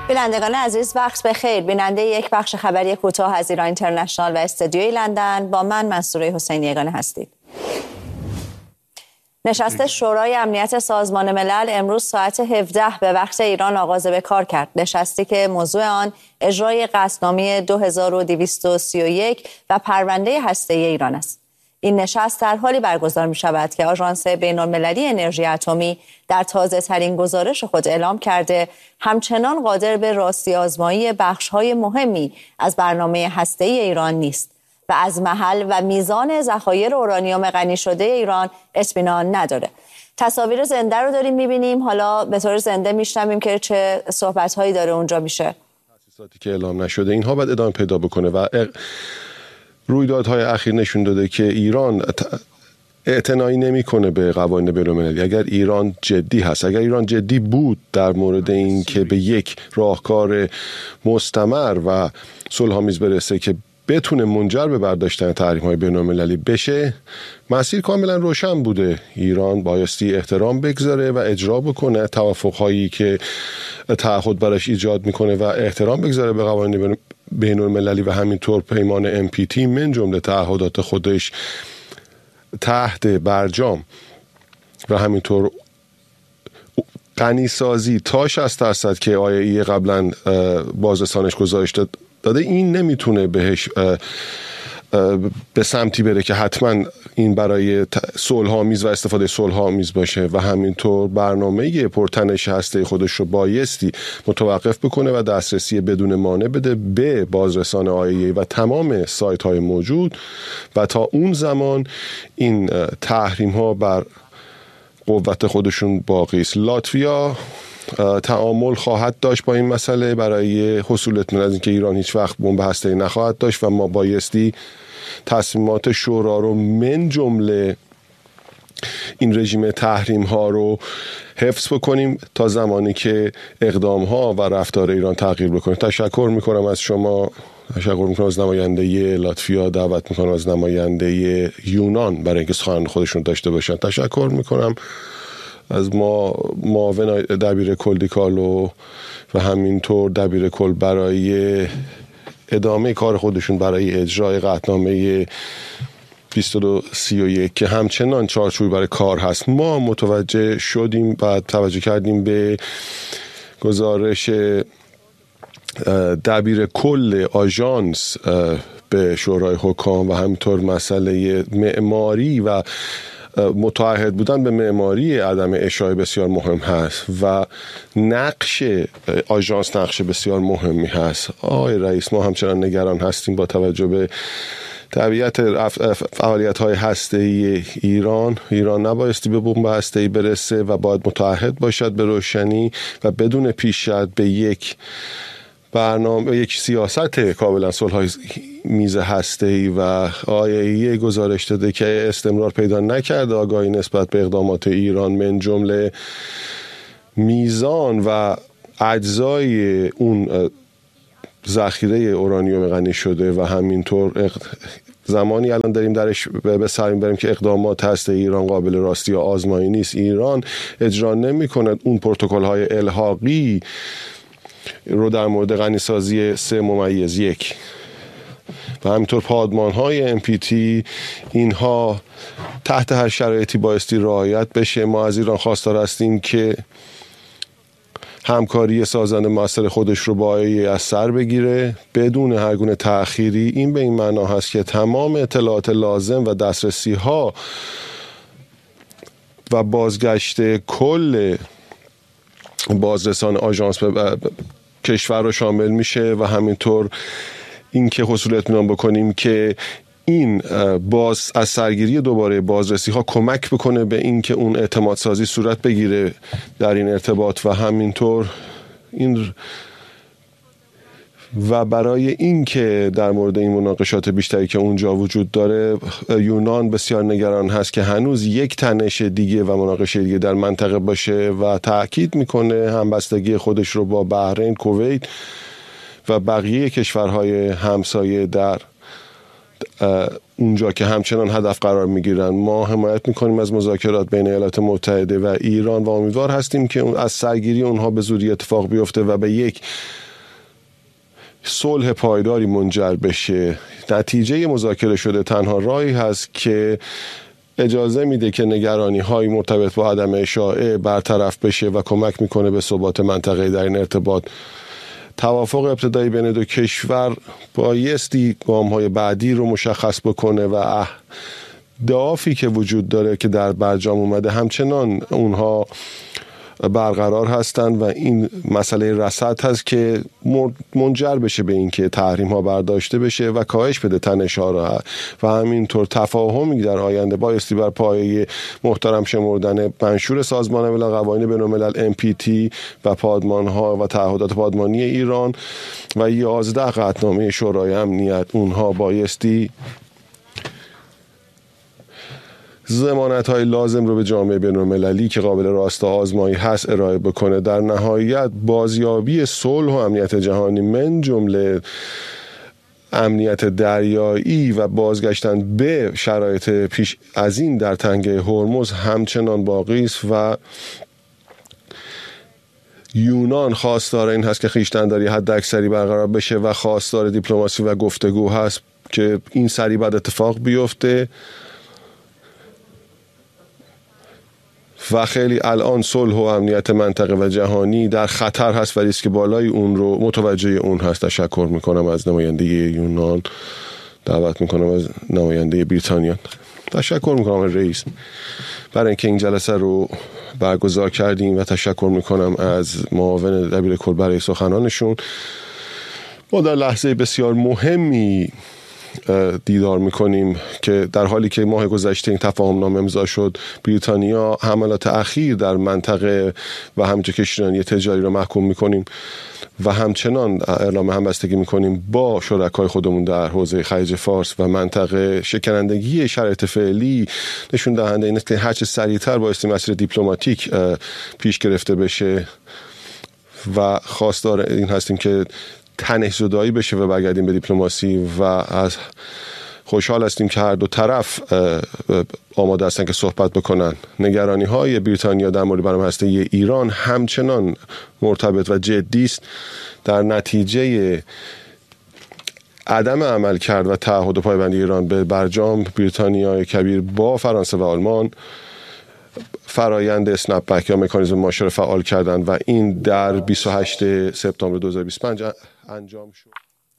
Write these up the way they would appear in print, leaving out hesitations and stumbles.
بینندگان عزیز وقت بخیر. بیننده یک بخش خبری کوتاه از ایران اینترنشنال و استودیوی لندن با من منصوره حسینی یگانه هستید. نشست شورای امنیت سازمان ملل امروز ساعت 17 به وقت ایران آغاز به کار کرد. نشستی که موضوع آن اجرای قطعنامه 2231 و پرونده هسته‌ای ایران است. این نشست در حالی برگزار می شود که آژانس بین‌المللی انرژی اتمی در تازه ترین گزارش خود اعلام کرده همچنان قادر به راستی آزمایی بخش‌های مهمی از برنامه هسته‌ای ایران نیست و از محل و میزان ذخایر اورانیوم غنی شده ایران اطمینان نداره. تصاویر زنده رو داریم می‌بینیم. حالا به طور زنده میشنویم که چه صحبت‌هایی داره اونجا میشه. تأسیساتی که اعلام نشده اینها باید ادامه پیدا بکنه و رویدادهای اخیر نشون داده که ایران اعتنایی نمیکنه به قوانین بین‌المللی. اگر ایران جدی هست، اگر ایران جدی بود در مورد این که به یک راهکار مستمر و صلح‌آمیز برسه که بتونه منجر به برداشتن تحریم‌های بین‌المللی بشه، مسیر کاملا روشن بوده. ایران بایستی احترام بگذاره و اجرا بکنه توافق‌هایی که تعهد براش ایجاد میکنه و احترام بگذاره به قوانین بین‌المللی و همینطور پیمان NPT من جمله تعهدات خودش تحت برجام و همینطور غنیسازی تا 60% که IAEA قبلا بازرسانش گزارش داده، این نمیتونه بهش به سمتی بره که حتما این برای صلح‌آمیز و استفاده صلح‌آمیز باشه و همینطور برنامه پرتنش هسته خودش رو بایستی متوقف بکنه و دسترسی بدون مانع بده به بازرسان IAEA و تمام سایت های موجود و تا اون زمان این تحریم ها بر قوت خودشون باقی است. لاتویا تعامل خواهد داشت با این مسئله برای حصول اطمینان از اینکه ایران هیچ وقت بمب هسته‌ای نخواهد داشت و ما بایستی تصمیمات شورا رو من جمله این رژیم تحریم ها رو حفظ بکنیم تا زمانی که اقدام ها و رفتار ایران تغییر بکنه. تشکر میکنم از شما، تشکر میکنم از نماینده لاتویا، دعوت میکنم از نماینده یونان برای اینکه سخن خودشون داشته باشن. تشکر میکنم از معاون دبیر کل دیکارلو و همینطور دبیر کل برای ادامه کار خودشون برای اجرای قطعنامه 2231 که همچنان چارچوبی برای کار هست. ما متوجه شدیم و توجه کردیم به گزارش دبیر کل آژانس به شورای حکام و همینطور مسئله معماری و متعهد بودن به معماری عدم اشاعه بسیار مهم هست و نقش آژانس نقش بسیار مهمی هست. آقای رئیس، ما همچنان نگران هستیم با توجه به طبیعت فعالیت‌های هسته‌ای ایران نبایستی به بمب هسته‌ای برسه و باید متعهد باشد به روشنی و بدون پیش رفت به یک برنامه، یک سیاست کاملا صلح‌آمیز هسته‌ای و IAEA گزارش داده که استمرار پیدا نکرده آگاهی نسبت به اقدامات ایران من جمله میزان و اجزای اون ذخیره اورانیوم غنی شده و همینطور زمانی الان داریم درش به سر میبریم که اقدامات هسته‌ای ایران قابل راستی یا آزمایی نیست. ایران اجرا نمی‌کند اون پروتکل‌های الحاقی رو در مورد غنیسازی 3+1 و همینطور پادمان‌های NPT، اینها تحت هر شرایطی بایستی رعایت بشه. ما از ایران خواستار هستیم که همکاری سازنده مؤثر خودش رو با IAEA از سر بگیره بدون هر گونه تأخیری. این به این معنا هست که تمام اطلاعات لازم و دسترسی ها و بازگشت کل بازرسان آژانس به کشور رو شامل میشه و همینطور اینکه حصول اطمینان بکنیم که این از سرگیری دوباره بازرسی ها کمک بکنه به این که اون اعتماد سازی صورت بگیره در این ارتباط و همینطور این و برای این که در مورد این مناقشات بیشتری که اونجا وجود داره، یونان بسیار نگران هست که هنوز یک تنش دیگه و مناقشه دیگه در منطقه باشه و تأکید میکنه همبستگی خودش رو با بحرین، کویت و بقیه کشورهای همسایه در اونجا که همچنان هدف قرار میگیرن. ما حمایت میکنیم از مذاکرات بین ایالات متحده و ایران و امیدوار هستیم که از سرگیری اونها به زودی اتفاق بیفته و به یک صلح پایداری منجر بشه. نتیجه مذاکره شده تنها راهی هست که اجازه میده که نگرانی های مرتبط با عدم اشاعه برطرف بشه و کمک میکنه به ثبات منطقه در این ارتباط. توافق ابتدایی بین دو کشور بایستی گام های بعدی رو مشخص بکنه و اهدافی که وجود داره که در برجام اومده همچنان اونها برقرار هستند و این مسئله رصد هست که منجر بشه به این که تحریم ها برداشته بشه و کاهش بده تنش ها را و همینطور تفاهمی در آینده بایستی بر پایه محترم شمردن منشور سازمان ملل، قوانین بین‌الملل NPT و پادمان ها و تعهدات پادمانی ایران و 11 قطعنامه شورای امنیت، اونها بایستی ضمانت‌های لازم رو به جامعه بین‌المللی که قابل راست آزمایی هست ارائه بکنه. در نهایت بازیابی صلح و امنیت جهانی من جمله امنیت دریایی و بازگشتن به شرایط پیش از این در تنگه هرمز همچنان باقی است و یونان خواستار این هست که خویشتن‌داری حداکثری برقرار بشه و خواستار دیپلماسی و گفتگو هست که این سریع بعد اتفاق بیفته و خیلی الان صلح و امنیت منطقه و جهانی در خطر هست و ریسک بالای اون رو متوجه اون هست. تشکر میکنم از نماینده یونان، دعوت میکنم از نماینده بریتانیا، تشکر میکنم رئیس برای اینکه این جلسه رو برگزار کردیم و تشکر میکنم از معاون دبیر کل برای سخنانشون. ما در لحظه بسیار مهمی دیدار میکنیم که در حالی که ماه گذشته این تفاهم نامه امضا شد، بریتانیا حملات اخیر در منطقه و همچنین کشتیرانی تجاری رو محکوم میکنیم و همچنان اعلام همبستگی میکنیم با شرکای خودمون در حوزه خلیج فارس و منطقه. شکنندگی شرایط فعلی نشون دهنده اینه که هرچه سریعتر بایستی مسیر دیپلماتیک پیش گرفته بشه و خواستار این هستیم که تنش زدایی بشه و برگردیم به دیپلماسی و از خوشحال هستیم که هر دو طرف آماده هستن که صحبت بکنن. نگرانی های بریتانیا در مورد برنامه هسته‌ای ایران همچنان مرتبط و جدی است. در نتیجه عدم عمل کرد و تعهد و پایبندی ایران به برجام، بریتانیا کبیر با فرانسه و آلمان فرایند اسنپ بک یا مکانیزم ماشه رو فعال کردن و این در 28 سپتامبر 2025 انجام شد.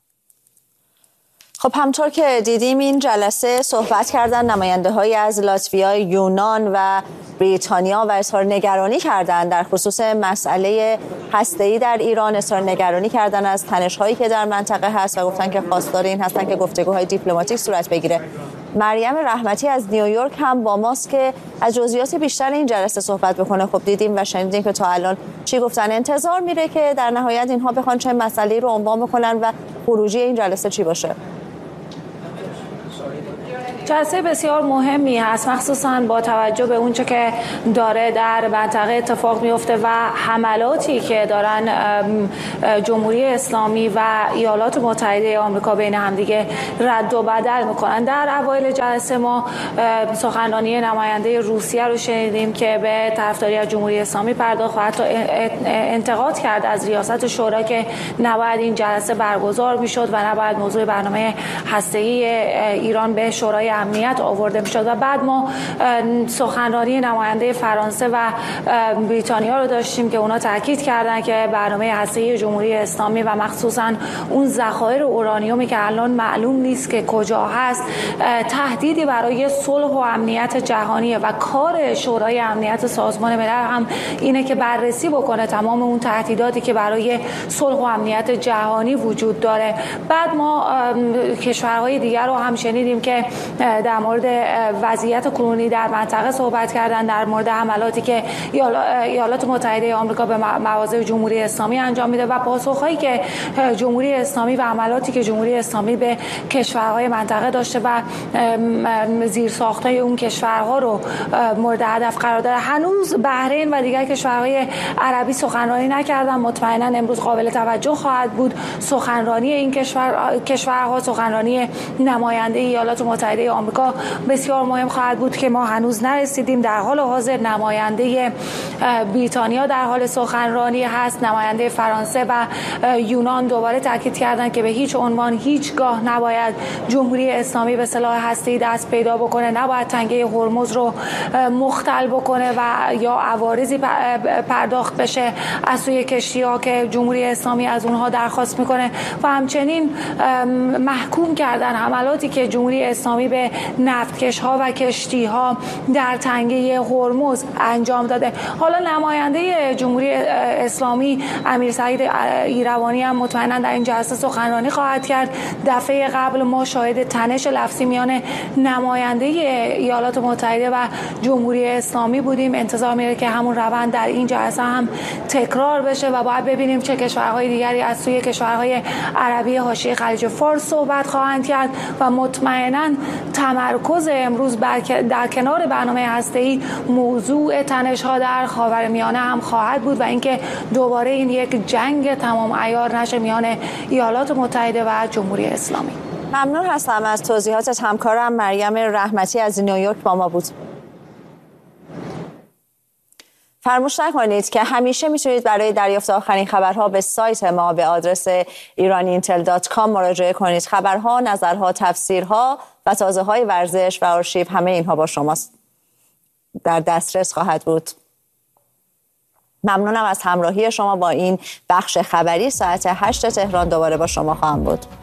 خب همطور که دیدیم این جلسه صحبت کردن نماینده های از لاتویا، یونان و بریتانیا و اظهار نگرانی کردن در خصوص مسئله هسته‌ای در ایران، اظهار نگرانی کردن از تنش هایی که در منطقه هست و گفتن که خواستار این هستن که گفتگوهای دیپلماتیک صورت بگیره. مریم رحمتی از نیویورک هم با ماست که از جزئیات بیشتر این جلسه صحبت بکنه. خب دیدیم و شنیدیم که تا الان چی گفتن. انتظار میره که در نهایت اینها بخوان چه مسئله‌ای رو عنوان بکنن و خروجی این جلسه چی باشه؟ جلسه بسیار مهمی هست، مخصوصا با توجه به اونچه که داره در منطقه اتفاق میفته و حملاتی که دارن جمهوری اسلامی و ایالات متحده آمریکا بین همدیگه رد و بدل میکنن. در اوایل جلسه ما سخنرانی نماینده روسیه رو شنیدیم که به طرفداری از جمهوری اسلامی پرداخت و حتی انتقاد کرد از ریاست شورا که نباید این جلسه برگزار میشد و نباید موضوع برنامه هسته‌ای ایران به شورای امنیت آورده میشد. و بعد ما سخنرانی نماینده فرانسه و بریتانیا رو داشتیم که اونا تاکید کردن که برنامه هسته‌ای جمهوری اسلامی و مخصوصا اون ذخایر اورانیومی که الان معلوم نیست که کجا هست تهدیدی برای صلح و امنیت جهانی و کار شورای امنیت سازمان ملل هم اینه که بررسی بکنه تمام اون تهدیداتی که برای صلح و امنیت جهانی وجود داره. بعد ما کشورهای دیگر رو هم شنیدیم که در مورد وضعیت کنونی در منطقه صحبت کردن، در مورد حملاتی که ایالات متحده آمریکا به مواضع جمهوری اسلامی انجام میده و پاسخهایی که جمهوری اسلامی و حملاتی که جمهوری اسلامی به کشورهای منطقه داشته و زیرساخت‌های اون کشورها رو مورد هدف قرار داده. هنوز بحرین و دیگر کشورهای عربی سخنرانی نکردن. مطمئنا امروز قابل توجه خواهد بود سخنرانی این کشورها. سخنرانی نماینده ایالات متحده آمریکا بسیار مهم خواهد بود که ما هنوز نرسیدیم. در حال حاضر نماینده بریتانیا در حال سخنرانی هست، نماینده فرانسه و یونان دوباره تاکید کردند که به هیچ عنوان هیچگاه نباید جمهوری اسلامی به سلاح هسته‌ای دست پیدا بکنه، نباید تنگه هرمز رو مختل بکنه و یا عوارضی پرداخت بشه از سوی کشتی‌ها که جمهوری اسلامی از اونها درخواست میکنه و همچنین محکوم کردن حملاتی که جمهوری اسلامی به نفتکش‌ها و کشتی‌ها در تنگه هرمز انجام داده. حالا نماینده جمهوری اسلامی امیر سعید ایروانی هم مطمئنا در این جلسه سخنرانی خواهد کرد. دفعه قبل ما شاهد تنش لفظی میان نماینده ایالات متحده و جمهوری اسلامی بودیم. انتظار میره که همون روند در این جلسه هم تکرار بشه و باید ببینیم چه کشورهای دیگری از سوی کشورهای عربی حاشیه خلیج فارس صحبت خواهند کرد و مطمئنا تمرکز امروز در کنار برنامه هسته‌ای موضوع تنش‌ها در خاورمیانه هم خواهد بود و اینکه دوباره این یک جنگ تمام عیار نشه میان ایالات متحده و جمهوری اسلامی. ممنون هستم از توضیحاتت. همکارم مریم رحمتی از نیویورک با ما بود. فراموش نکنید که همیشه میتونید برای دریافت آخرین خبرها به سایت ما به آدرس iraniintel.com مراجعه کنید. خبرها، نظرها، تفسیرها و تازه‌های ورزش و آرشیو همه اینها با شما در دسترس خواهد بود. ممنونم از همراهی شما با این بخش خبری. ساعت 8 تهران دوباره با شما خواهم بود.